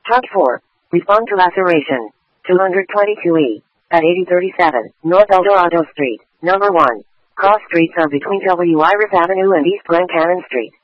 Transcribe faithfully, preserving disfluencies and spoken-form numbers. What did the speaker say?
Touch four. Respond to laceration. two twenty-two E. At eighty thirty-seven, North El Dorado Street. Number one. Cross streets are between W. Iris Avenue and East Glencairn Street.